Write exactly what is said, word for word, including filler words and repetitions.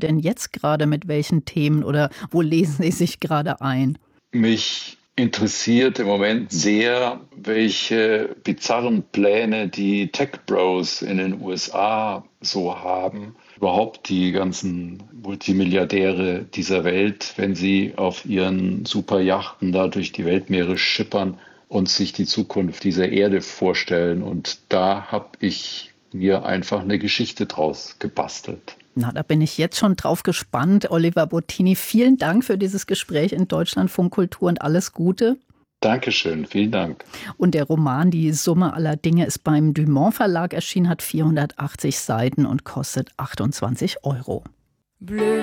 denn jetzt gerade mit welchen Themen oder wo lesen Sie sich gerade ein? Mich interessiert im Moment sehr, welche bizarren Pläne die Tech-Bros in den U S A so haben. Überhaupt die ganzen Multimilliardäre dieser Welt, wenn sie auf ihren Superjachten da durch die Weltmeere schippern und sich die Zukunft dieser Erde vorstellen. Und da habe ich mir einfach eine Geschichte draus gebastelt. Na, da bin ich jetzt schon drauf gespannt. Oliver Bottini, vielen Dank für dieses Gespräch in Deutschlandfunk Kultur und alles Gute. Dankeschön, vielen Dank. Und der Roman Die Summe aller Dinge ist beim Dumont Verlag erschienen, hat vierhundertachtzig Seiten und kostet achtundzwanzig Euro. Bleu.